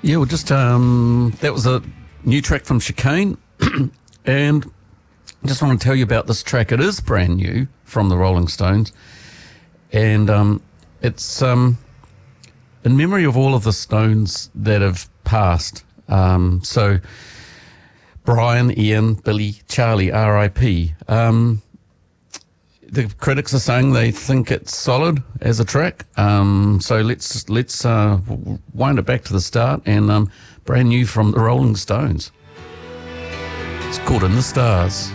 Yeah, well, just that was a new track from Chicane, and just want to tell you about this track. It is brand new from the Rolling Stones, and it's in memory of all of the Stones that have passed. So Brian, Ian, Billy, Charlie, R.I.P. The critics are saying they think it's solid as a track. So let's wind it back to the start, and brand new from the Rolling Stones. It's called In the Stars.